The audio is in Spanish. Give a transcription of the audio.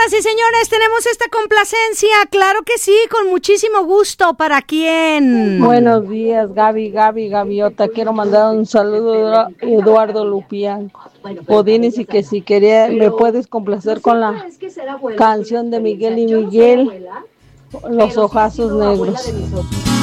Señoras y señores, tenemos esta complacencia, claro que sí, con muchísimo gusto. ¿Para quién? Buenos días, Gaviota. Quiero mandar un saludo a Eduardo Lupián Godínez y que si quería me puedes complacer con la canción de Miguel y Miguel, Los Ojazos Negros.